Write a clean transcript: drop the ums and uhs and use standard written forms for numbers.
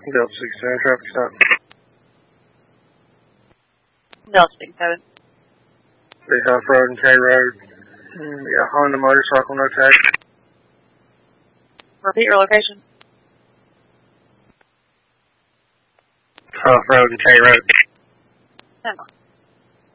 Delta 67, traffic stop. Delta 67. Big Off Road and K Road. Yeah, Honda motorcycle, no tag. Repeat your location. Off Road and K Road. Stand on.